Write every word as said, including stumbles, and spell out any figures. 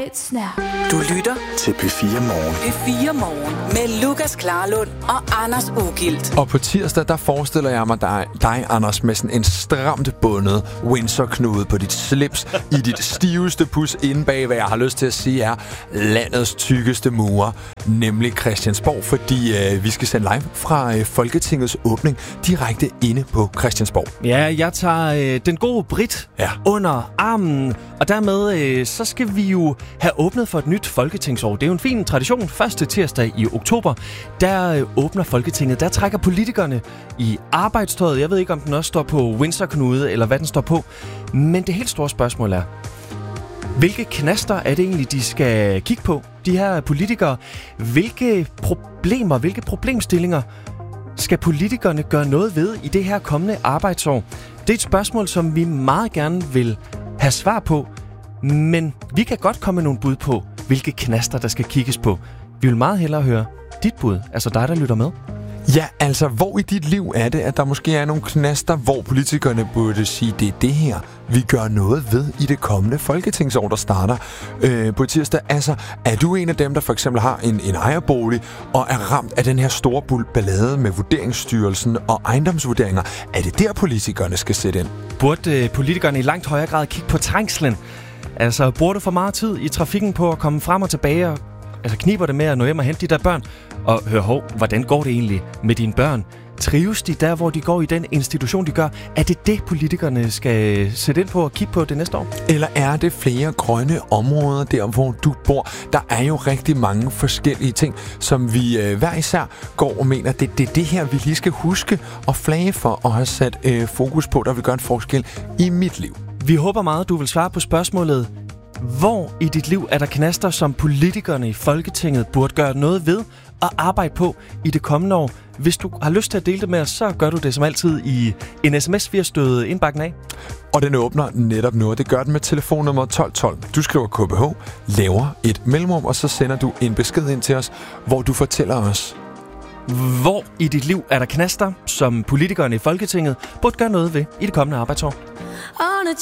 Du lytter til P fire Morgen. P fire Morgen med Lukas Klarlund og Anders Ugilt. Og på tirsdag, der forestiller jeg mig dig, dig Anders, med sådan en stramt bundet Windsor-knude på dit slips, i dit stiveste pus inde bag, hvad jeg har lyst til at sige er landets tykkeste mure, nemlig Christiansborg, fordi øh, vi skal sende live fra øh, Folketingets åbning direkte inde på Christiansborg. Ja, jeg tager øh, den gode Brit ja. under armen, og dermed øh, så skal vi jo have åbnet for et nyt folketingsår. Det er jo en fin tradition. Første tirsdag i oktober, der øh, åbner Folketinget. Der trækker politikerne i arbejdstøjet. Jeg ved ikke, om den også står på Windsor-knude, eller hvad den står på. Men det helt store spørgsmål er, hvilke knaster er det egentlig, de skal kigge på? De her politikere. Hvilke problemer, hvilke problemstillinger skal politikerne gøre noget ved i det her kommende arbejdsår? Det er et spørgsmål, som vi meget gerne vil have svar på. Men vi kan godt komme med nogle bud på, hvilke knaster, der skal kigges på. Vi vil meget hellere høre dit bud, altså dig, der lytter med. Ja, altså, hvor i dit liv er det, at der måske er nogle knaster, hvor politikerne burde sige, det er det her, vi gør noget ved i det kommende folketingsår, der starter øh, på tirsdag. Altså, er du en af dem, der for eksempel har en, en ejerbolig og er ramt af den her store ballade med Vurderingsstyrelsen og ejendomsvurderinger? Er det der, politikerne skal sætte ind? Burde øh, politikerne i langt højere grad kigge på trængslen? Altså, bruger du for meget tid i trafikken på at komme frem og tilbage, og altså, kniber det med at nå hjem og hente de der børn? Og hør hov, hvordan går det egentlig med dine børn? Trives de der, hvor de går i den institution, de gør? Er det det, politikerne skal sætte ind på og kigge på det næste år? Eller er det flere grønne områder der, hvor du bor? Der er jo rigtig mange forskellige ting, som vi øh, hver især går og mener, det er det, det her, vi lige skal huske og flage for og have sat øh, fokus på, der vil gøre en forskel i mit liv. Vi håber meget, du vil svare på spørgsmålet: hvor i dit liv er der knaster, som politikerne i Folketinget burde gøre noget ved og arbejde på i det kommende år? Hvis du har lyst til at dele det med os, så gør du det som altid i en sms, vi har stødet indbakken af. Og den åbner netop nu, og det gør den med telefonnummer tolv tolv. Du skriver K B H, laver et mellemrum, og så sender du en besked ind til os, hvor du fortæller os, hvor i dit liv er der knaster, som politikerne i Folketinget burde gøre noget ved i det kommende arbejdsår.